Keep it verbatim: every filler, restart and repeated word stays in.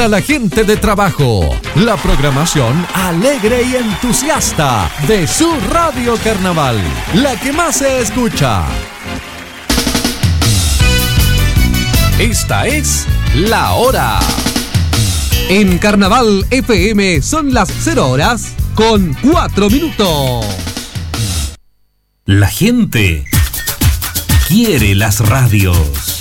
A la gente de trabajo, la programación alegre y entusiasta de su Radio Carnaval, la que más se escucha. Esta es La Hora. En Carnaval F M son las cero horas con cuatro minutos. La gente quiere las radios.